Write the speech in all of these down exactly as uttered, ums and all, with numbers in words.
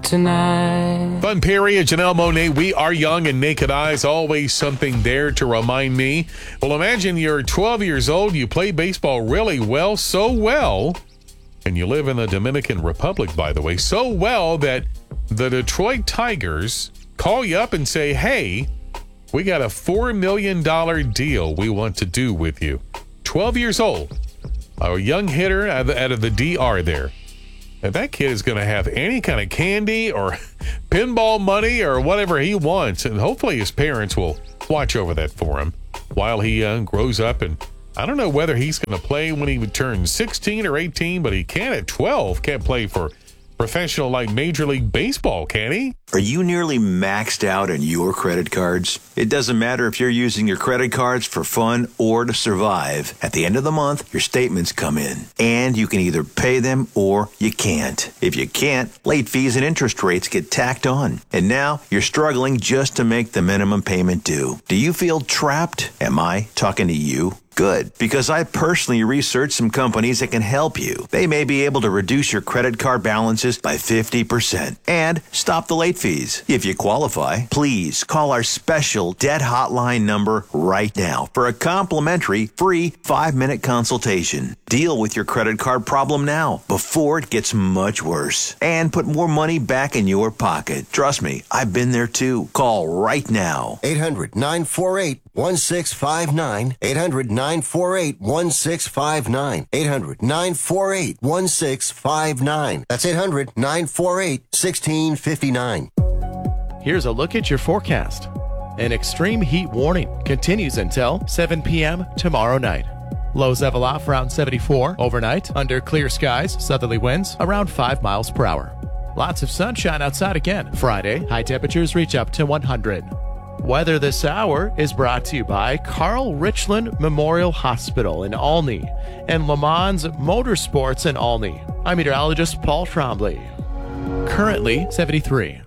tonight. Fun period, Janelle Monáe. We are young and naked eyes. Always something there to remind me. Well, imagine you're twelve years old. You play baseball really well, so well. And you live in the Dominican Republic, by the way, so well that the Detroit Tigers call you up and say, hey, we got a four million dollars deal we want to do with you. twelve years old. A young hitter out of, out of the D R there. And that kid is going to have any kind of candy or pinball money or whatever he wants. And hopefully his parents will watch over that for him while he uh, grows up. And I don't know whether he's going to play when he would turn sixteen or eighteen, but he can at twelve. Can't play for professional like Major League Baseball, can he? Are you nearly maxed out on your credit cards? It doesn't matter if you're using your credit cards for fun or to survive. At the end of the month, your statements come in, and you can either pay them or you can't. If you can't, late fees and interest rates get tacked on. And now you're struggling just to make the minimum payment due. Do you feel trapped? Am I talking to you? Good, because I personally researched some companies that can help you. They may be able to reduce your credit card balances by fifty percent and stop the late fees. If you qualify, please call our special debt hotline number right now for a complimentary free five-minute consultation. Deal with your credit card problem now before it gets much worse and put more money back in your pocket. Trust me, I've been there too. Call right now. eight hundred nine four eight one six five nine. eight hundred nine four eight one six five nine. eight hundred nine four eight one six five nine. That's eight hundred nine four eight one six five nine. Here's a look at your forecast. An extreme heat warning continues until seven p.m. tomorrow night. Lows level off around seventy-four overnight. Under clear skies, southerly winds around five miles per hour. Lots of sunshine outside again. Friday, high temperatures reach up to one hundred. Weather this hour is brought to you by Carl Richland Memorial Hospital in Olney and Le Mans Motorsports in Olney. I'm meteorologist Paul Trombley. Currently seventy-three.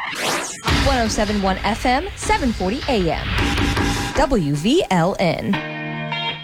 one oh seven point one F M, seven forty A M. W V L N.